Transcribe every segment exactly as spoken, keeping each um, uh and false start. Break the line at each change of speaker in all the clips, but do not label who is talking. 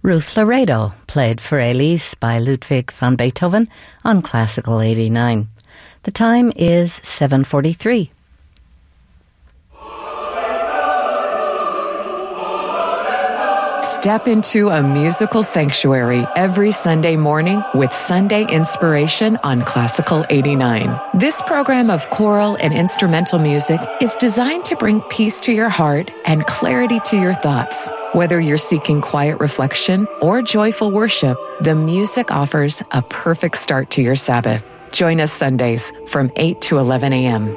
Ruth Laredo played for Elise by Ludwig van Beethoven on Classical eighty-nine. The time is seven forty-three.
Step into a musical sanctuary every Sunday morning with Sunday Inspiration on Classical eighty-nine. This program of choral and instrumental music is designed to bring peace to your heart and clarity to your thoughts. Whether you're seeking quiet reflection or joyful worship, the music offers a perfect start to your Sabbath. Join us Sundays from eight to eleven a.m.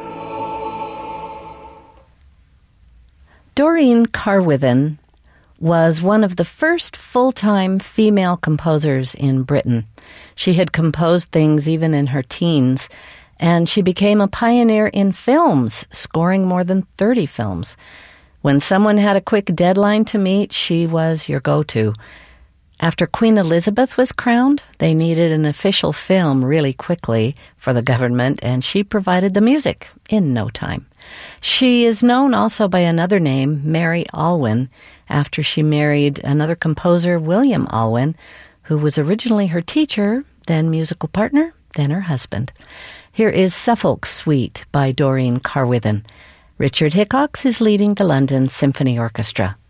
Doreen Carwithen was one of the first full-time female composers in Britain. She had composed things even in her teens, and she became a pioneer in films, scoring more than thirty films. When someone had a quick deadline to meet, she was your go-to. After Queen Elizabeth was crowned, they needed an official film really quickly for the government, and she provided the music in no time. She is known also by another name, Mary Alwyn, after she married another composer, William Alwyn, who was originally her teacher, then musical partner, then her husband. Here is Suffolk Suite by Doreen Carwithen. Richard Hickox is leading the London Symphony Orchestra.